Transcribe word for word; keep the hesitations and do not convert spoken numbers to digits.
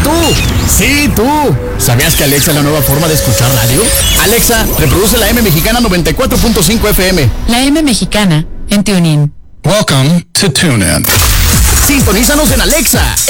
tú! ¡Sí, tú! ¿Sabías que Alexa es la nueva forma de escuchar radio? Alexa, reproduce la M Mexicana noventa y cuatro punto cinco F M. La M Mexicana en TuneIn. Welcome to TuneIn. Sintonízanos en Alexa.